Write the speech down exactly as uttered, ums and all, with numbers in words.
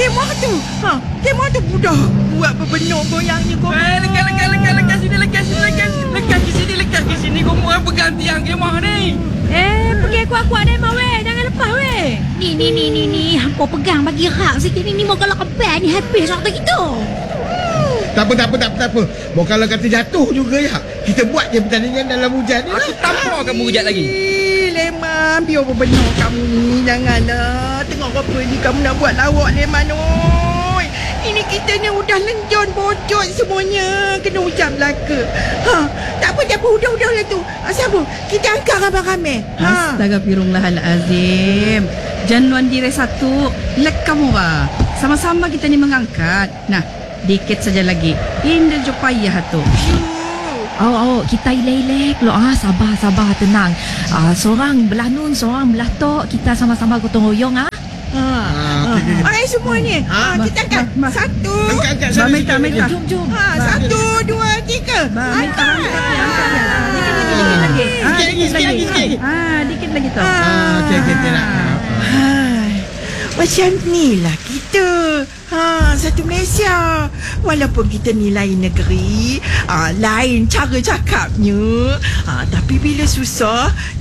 kemah tu. Ha, kemah tu budak. Buat bebenuk goyangnya kau. Eh, lekas, lekas, lekas, lekas sini, lekas sini, lekas. Lekas ke sini, lekas ke sini. Kau mau pegang tiang kemah ni. Eh, pergi kuat-kuat deh, Mak weh. Jangan lepas, weh. Ni, ni, ni, ni, ni. Hampa pegang bagi rak sikit ni. Ni mau kalau kebel ni habis waktu kita. Tak apa, tak apa, tak apa, tak apa. Mau kalau kata jatuh juga ya. Kita buat je pertandingan dalam hujan ni. Aku tampar kamu kejap lagi. Eh, Leman, biar bebenuk kamu ni. Janganlah. Tengok apa ni kamu nak buat lawak, Leman. Oi. Ini kita ni udah lenjon bocor semuanya. Kena ucap belaka. Ha, tak apa, tak apa. Udah-udah lah tu. Ha, siapa? Kita angkat ramai-ramai. Ha. Astagfirullahalazim. Januan diri satu. Lek kamu ba. Sama-sama kita ni mengangkat. Nah, dikit saja lagi. Indah jo payah tu. Oh, oh, kita ilek-ilek lo. Ah, sabar, sabar, tenang. Ah, seorang belah nun, seorang belah tok. Kita sama-sama gotong royong ah. Ha. Ah, okey, okey. Hai semuanya. Ha, Ha, kita angkat. ma- ma- Satu. Angkat, angkat. Ba, sana Mita, sikit. Mita. Jom, jom. Ha, satu, dua, tiga. Ba, Mita, Angkat. angkat, angkat, angkat. Dikit lagi, dikit lagi. Ah, Sikit lagi, sikit lagi, sikit lagi. Ah, dikit lagi tu. Ah, okey, okey, okey nak. Hai, macam ni lah kita. Ha, satu Malaysia. Walaupun kita ni lain negeri, ha, lain cara cakapnya. Ha, tapi bila susah,